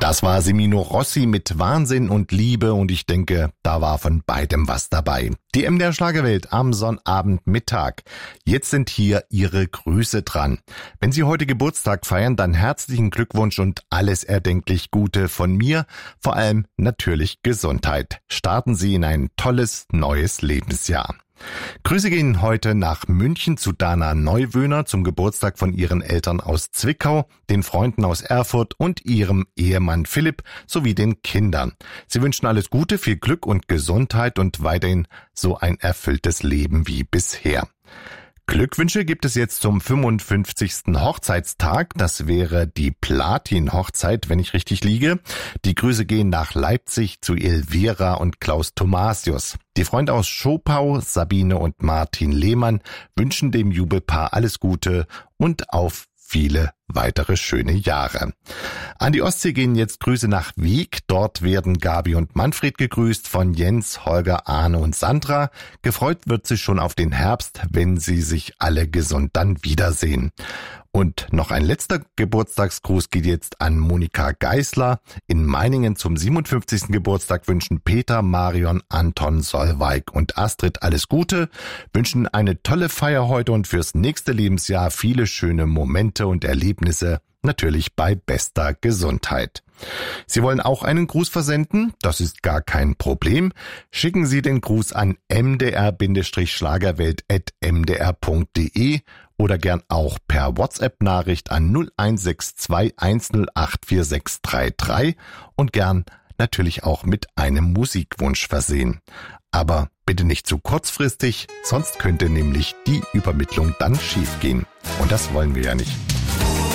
Das war Semino Rossi mit Wahnsinn und Liebe und ich denke, da war von beidem was dabei. Die MDR Schlagerwelt am Sonnabendmittag. Jetzt sind hier Ihre Grüße dran. Wenn Sie heute Geburtstag feiern, dann herzlichen Glückwunsch und alles erdenklich Gute von mir. Vor allem natürlich Gesundheit. Starten Sie in ein tolles neues Lebensjahr. Grüße gehen heute nach München zu Dana Neuwöhner zum Geburtstag von ihren Eltern aus Zwickau, den Freunden aus Erfurt und ihrem Ehemann Philipp sowie den Kindern. Sie wünschen alles Gute, viel Glück und Gesundheit und weiterhin so ein erfülltes Leben wie bisher. Glückwünsche gibt es jetzt zum 55. Hochzeitstag. Das wäre die Platin-Hochzeit, wenn ich richtig liege. Die Grüße gehen nach Leipzig zu Elvira und Klaus Thomasius. Die Freunde aus Schopau, Sabine und Martin Lehmann, wünschen dem Jubelpaar alles Gute und auf viele weitere schöne Jahre. An die Ostsee gehen jetzt Grüße nach Wiek. Dort werden Gabi und Manfred gegrüßt von Jens, Holger, Arne und Sandra. Gefreut wird sie schon auf den Herbst, wenn sie sich alle gesund dann wiedersehen. Und noch ein letzter Geburtstagsgruß geht jetzt an Monika Geisler. In Meiningen zum 57. Geburtstag wünschen Peter, Marion, Anton, Solveig und Astrid alles Gute, wünschen eine tolle Feier heute und fürs nächste Lebensjahr viele schöne Momente und Erlebnisse, natürlich bei bester Gesundheit. Sie wollen auch einen Gruß versenden? Das ist gar kein Problem. Schicken Sie den Gruß an mdr-schlagerwelt@mdr.de oder gern auch per WhatsApp-Nachricht an 0162 108 4633 und gern natürlich auch mit einem Musikwunsch versehen. Aber bitte nicht zu kurzfristig, sonst könnte nämlich die Übermittlung dann schiefgehen. Und das wollen wir ja nicht.